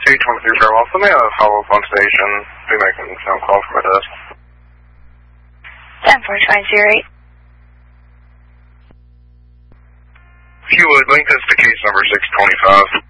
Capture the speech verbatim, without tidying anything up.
eight twenty-three Farewell. Somebody on the follow-up on station. Be making some calls for my desk. ten forty-five zero eight. If you would, link this to case number six twenty-five.